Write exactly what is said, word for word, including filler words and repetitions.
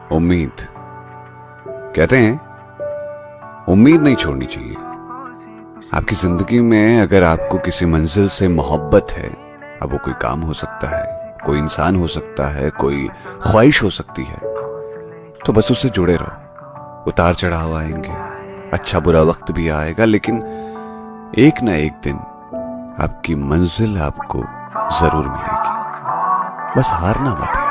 उम्मीद। कहते हैं उम्मीद नहीं छोड़नी चाहिए। आपकी जिंदगी में अगर आपको किसी मंजिल से मोहब्बत है, अब वो कोई काम हो सकता है, कोई इंसान हो सकता है, कोई ख्वाहिश हो सकती है, तो बस उससे जुड़े रहो। उतार चढ़ाव आएंगे, अच्छा बुरा वक्त भी आएगा, लेकिन एक ना एक दिन आपकी मंजिल आपको जरूर मिलेगी। बस हारना मत है।